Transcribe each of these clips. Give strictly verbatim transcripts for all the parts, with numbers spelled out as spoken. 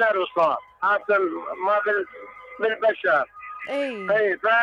قدر وصار هذا ما بال بالبشر. اي اي ف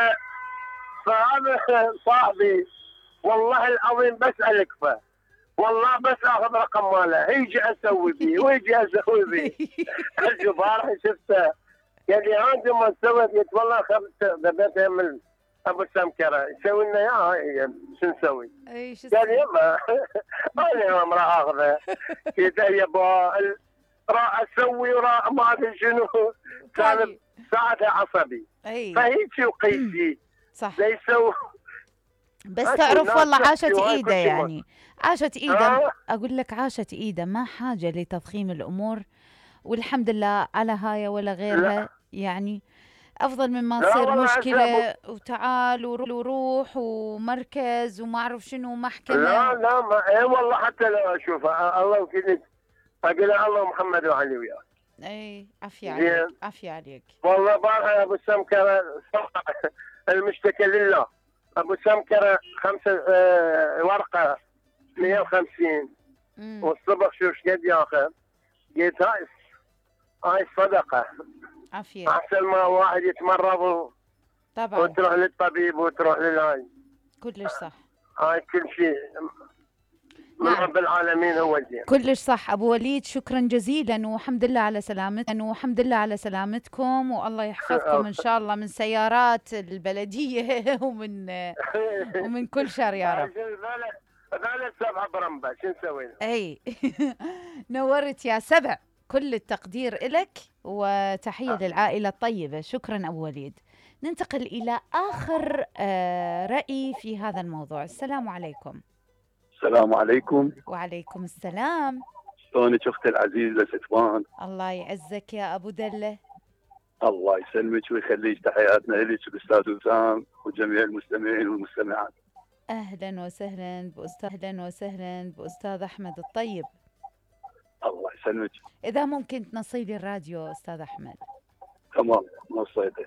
فهذا صاحبي والله العظيم بس الكفه، والله بس اخذ رقم ماله يجي اسوي بيه ويجي اسوي بيه. الجبار شفته يعني عندما سويت قلت والله خبزت ذبيتها من ابو سمكره يسوي لنا اياها شو نسوي؟ اي شو قال يلا انا امراه اخذها قلت يابا راح اسوي وراح ما ادري شنو. كان ساعتها عصبي اي فهيك وقيسي صح. لا يسوي. بس تعرف والله عاشت ايده يعني عاشت ايده. اقول لك عاشت ايده ما حاجه لتضخيم الامور، والحمد لله على هاي ولا غيرها. لا. يعني افضل مما تصير مشكله وتعال وروح ومركز وما اعرف شنو محكمه. لا لا ما اي والله حتى لو اشوفها الله وكيلك اقول الله محمد وعلي وياك. اي عافيه عليك عافيه عليك والله بارها ابو سمكره المشتكى لله. ابو سمكره خمسه آه ورقه مئة وخمسين والصبح شوف ايش قد ياخذ. قلت هاي هاي صدقه عافيه احسن ما واحد يتمرض طبعا وتروح للطبيب وتروح للهاي. كلش صح. هاي كل شيء من رب العالمين هو الزين. كلش صح ابو وليد، شكرا جزيلا والحمد لله على سلامتكم والحمد لله على سلامتكم والله يحفظكم ان شاء الله من سيارات البلديه ومن ومن كل شر يا رب. هذا سبعه برمبه شو نسوي؟ اي نورت يا سبع، كل التقدير لك وتحيه للعائله الطيبه. شكرا ابو وليد. ننتقل الى اخر راي في هذا الموضوع. السلام عليكم. السلام عليكم. وعليكم السلام. شلونك اختي العزيزه ستفان؟ الله يعزك يا ابو دله. الله يسلمك ويخليك. تحياتنا لك الاستاذ وسام وجميع المستمعين والمستمعات. اهلا وسهلا باستاذ اهلا وسهلا باستاذ احمد الطيب. الله يسلمك. اذا ممكن تنصي لي الراديو استاذ احمد. تمام نصيته.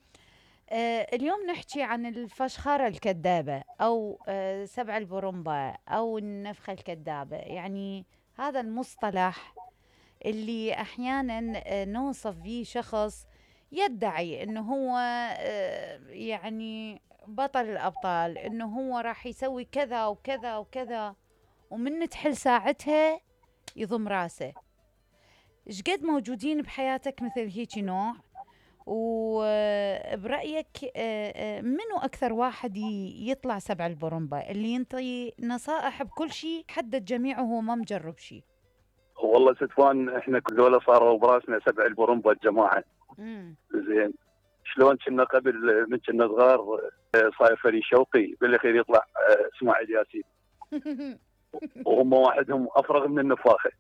آه اليوم نحكي عن الفشخرة الكذابة أو آه سبع البرمبة أو النفخة الكذابة. يعني هذا المصطلح اللي أحيانا آه نوصف به شخص يدعي أنه هو آه يعني بطل الأبطال، أنه هو راح يسوي كذا وكذا وكذا، ومن تحل ساعتها يضم راسه. شقد موجودين بحياتك مثل هيك نوع؟ وبرأيك منو أكثر واحد يطلع سبع البرمبة اللي ينطي نصائح بكل شيء حد الجميع وهو ما مجرب شيء؟ والله ستفان احنا كلنا صاروا براسنا سبع البرمبة الجماعة. زين شلون كنا قبل من كنا صغار صاير فريد شوقي بالاخير يطلع اسماعيل ياسين وهم واحدهم افرغ من النفاخه.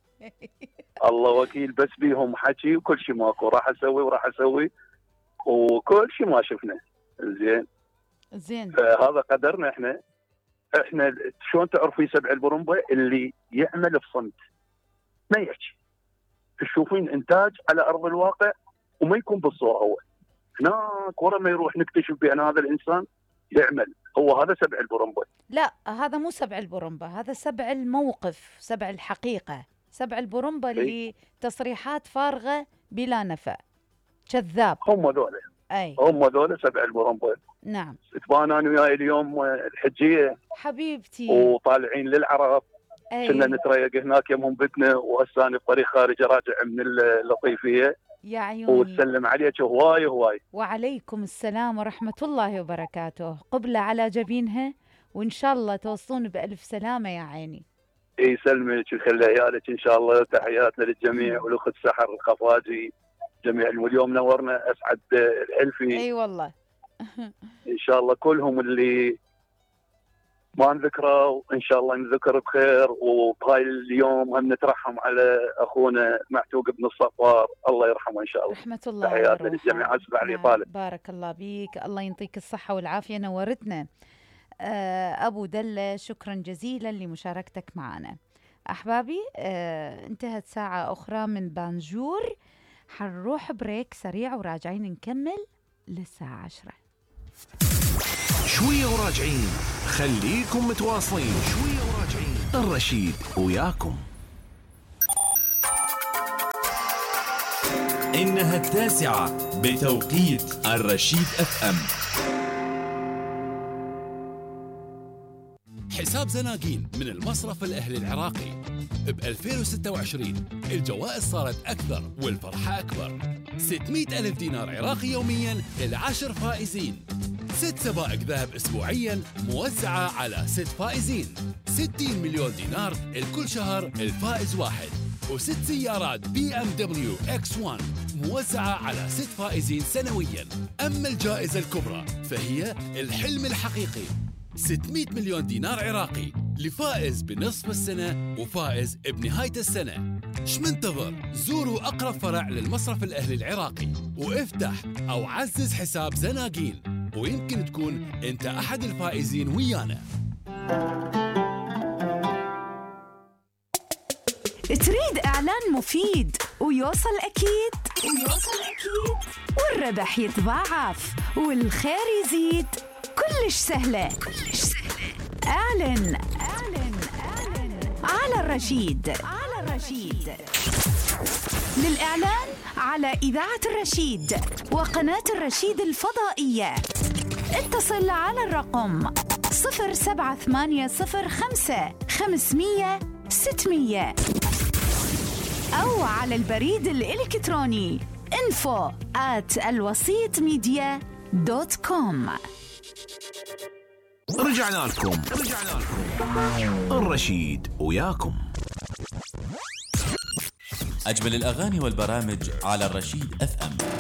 الله وكيل بس بيهم حكي وكل شيء ماكو راح اسوي وراح اسوي وكل شيء ما شفنا. زين زين فهذا قدرنا احنا. احنا شلون تعرفي سبع البرمبه اللي يعمل بصمت ما يحكي، تشوفين انتاج على ارض الواقع وما يكون بالصوره. هو هناك ورا ما يروح نكتشف بان هذا الانسان يعمل. هو هذا سبع البرمبه. لا هذا مو سبع البرمبه، هذا سبع الموقف، سبع الحقيقه. سبع البرمبه اللي تصريحات فارغه بلا نفع، كذاب. هم ذولا اي هم ذولا سبع البرمبه. نعم. اتبان انا وياي اليوم الحجيه حبيبتي وطالعين للعرب. كنا نتريق هناك يمهم بيتنا وهسه انا بطريق خارج راجع من اللطيفيه. يا عيوني وتسلم عليك هواي هواي. وعليكم السلام ورحمه الله وبركاته. قبله على جبينها وان شاء الله توصلون بالف سلامه يا عيني. اي يسلمك ويخلي عيالك ان شاء الله. تحياتنا للجميع والاخت سحر الخفاجي جميع. واليوم نورنا اسعد الحلفي. اي والله ان شاء الله كلهم اللي ما نذكره وان شاء الله نذكر بخير. وبهاي اليوم هم نترحم على اخونا معتوق بن الصفار الله يرحمه ان شاء الله. رحمه الله. تحياتنا للجميع. اسمع لي طالب. بارك الله بيك، الله يعطيك الصحه والعافيه. نورتنا أبو دلة، شكرا جزيلا لمشاركتك معنا. أحبابي أه انتهت ساعة أخرى من بانجور، حنروح بريك سريع وراجعين نكمل للساعة عشرة. شوية وراجعين، خليكم متواصلين. شوية وراجعين، الرشيد وياكم. إنها التاسعة بتوقيت الرشيد اف ام. حساب زناقين من المصرف الأهلي العراقي. ب ألفين وستة وعشرين الجوائز صارت أكثر والفرحة أكبر. ستمئة ألف دينار عراقي يومياً للعشر فائزين. ست سبائك ذهب أسبوعياً موزعة على ست فائزين. ستين مليون دينار الكل شهر الفائز واحد. وست سيارات بي ام دبليو اكس واحد موزعة على ست فائزين سنوياً. أما الجائزة الكبرى فهي الحلم الحقيقي، ستمئة مليون دينار عراقي لفائز بنصف السنة وفائز بنهاية السنة. ايش منتظر؟ زوروا أقرب فرع للمصرف الأهلي العراقي وافتح أو عزز حساب زناقين، ويمكن تكون أنت أحد الفائزين ويانا. تريد إعلان مفيد ويوصل أكيد ويوصل أكيد والربح يتضاعف والخير يزيد؟ كلش سهلة كلش سهلة. اعلن اعلن اعلن على الرشيد على الرشيد. للإعلان على إذاعة الرشيد وقناة الرشيد الفضائية اتصل على الرقم صفر سبعة ثمانية صفر خمسة خمسمية ستمية أو على البريد الإلكتروني info at الوسيط ميديا دوت كوم. رجعنا لكم رجعنا لكم الرشيد وياكم. أجمل الأغاني والبرامج على الرشيد اف ام.